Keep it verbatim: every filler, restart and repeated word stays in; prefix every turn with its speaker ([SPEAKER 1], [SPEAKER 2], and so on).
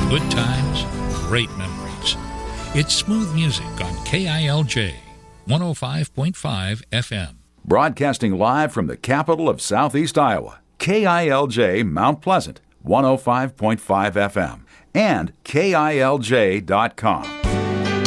[SPEAKER 1] Good times, great memories. It's smooth music on K I L J, one oh five point five F M.
[SPEAKER 2] Broadcasting live from the capital of Southeast Iowa, K I L J Mount Pleasant, one oh five point five F M, and K I L J dot com.